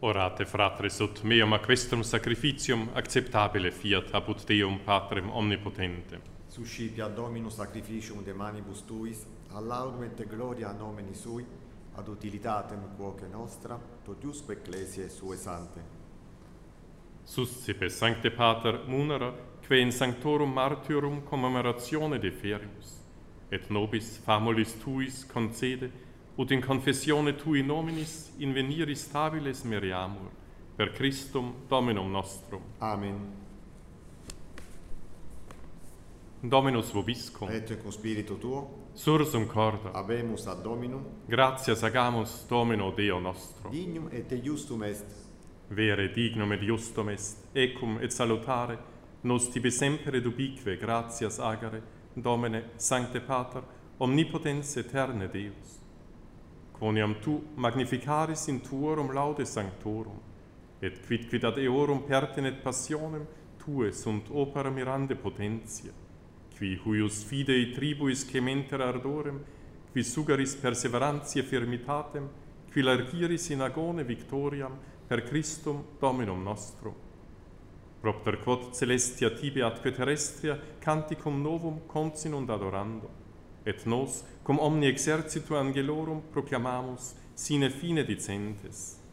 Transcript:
Orate, fratres, ut meum aquestrum sacrificium acceptabile fiat apud Deum Patrem omnipotente. Suscipia Dominus sacrificium de manibus tuis, ad laudum et gloria nomini sui, ad utilitatem quoque nostra, totiusque ecclesiae sue sante. Suscipe, Sancte Pater, munera, que in sanctorum martyrum commemoratione deferimus, et nobis famulis tuis concede, ut in confessione tui nominis inveniris stabiles meriamur, per Christum Dominum nostrum. Amen. Dominus vobiscum, Et cum spiritu tuo, sursum corda, habemus ad Dominum, gratias agamus Domino Deo nostro. dignum et justum est, Vere dignum et justum est, ecum et salutare, nos tibi semper et ubique gratias agere, Domine, Sancte Pater, omnipotens aeterne Deus. Quoniam tu magnificaris in tuorum laude sanctorum, et quid ad eorum pertinet passionem tue sunt opera mirande potentia, qui huius fidei tribuis cementer ardorem, qui sugaris perseverantiae firmitatem, qui largiris in agone victoriam per Christum Dominum nostrum. Propter quod celestia tibi atque terrestria canticum novum consinunt adorando, et nos, cum omni exercitu angelorum, proclamamus, sine fine dicentes.